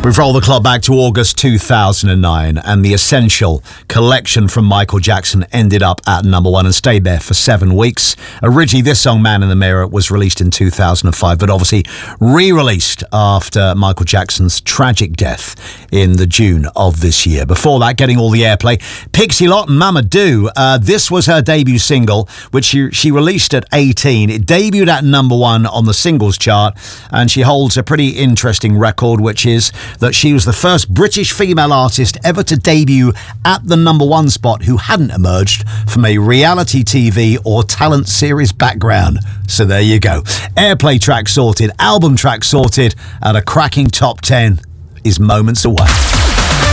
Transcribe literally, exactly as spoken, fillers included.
We've rolled the clock back to August two thousand nine, and the Essential collection from Michael Jackson ended up at number one and stayed there for seven weeks. Originally, this song, Man in the Mirror, was released in two thousand five, but obviously re-released after Michael Jackson's tragic death in the June of this year. Before that, getting all the airplay, Pixie Lott and Mama Do. Uh, this was her debut single, which she, she released at eighteen. It debuted at number one on the singles chart, and she holds a pretty interesting record, which is that she was the first British female artist ever to debut at the number one spot who hadn't emerged from a reality T V or talent series background. So there you go. Airplay track sorted, album track sorted, and a cracking top ten is moments away.